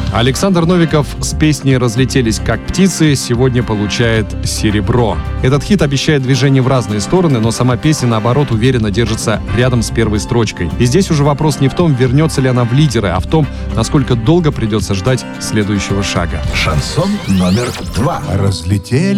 Александр Новиков с песней «Разлетелись как птицы» сегодня получает серебро. Этот хит обещает движение в разные стороны, но сама песня, наоборот, уверенно держится рядом с первой строчкой. И здесь уже вопрос не в том, вернется ли она в лидеры, а в том, насколько долго придется ждать следующего шага. Шансон номер 2. Разлетелись